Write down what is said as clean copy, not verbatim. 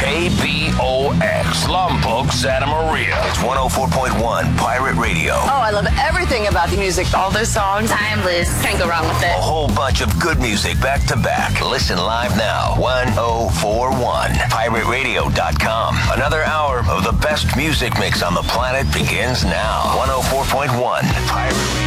KBOX, Lompoc, Santa Maria. It's 104.1 Pirate Radio. Oh, I love everything about the music. All those songs. Timeless. Can't go wrong with it. A whole bunch of good music back to back. Listen live now. 1041 PirateRadio.com. Another hour of the best music mix on the planet begins now. 104.1 Pirate Radio.